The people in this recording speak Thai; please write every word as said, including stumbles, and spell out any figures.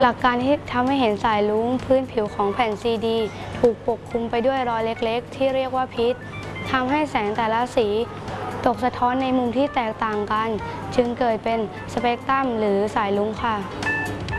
หลักการที่ทำให้เห็นสายรุ้งพื้นผิวของแผ่นซีดีถูกปกคลุมไปด้วยรอยเล็กๆที่เรียกว่าพิษทำให้แสงแต่ละสีตกสะท้อนในมุมที่แตกต่างกันจึงเกิดเป็นสเปกตรัมหรือสายรุ้งค่ะ